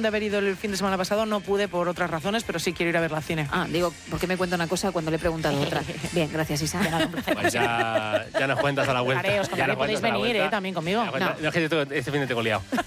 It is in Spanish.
de haber ido el fin de semana pasado, no pude por otras razones, pero sí quiero ir a verla al cine. Digo, ¿por qué me cuenta una cosa cuando le he preguntado otra? Bien, gracias, Isa. Pues ya nos cuentas a la vuelta. Os contaré, podéis venir también conmigo. No, es que yo este fin de tengo liado.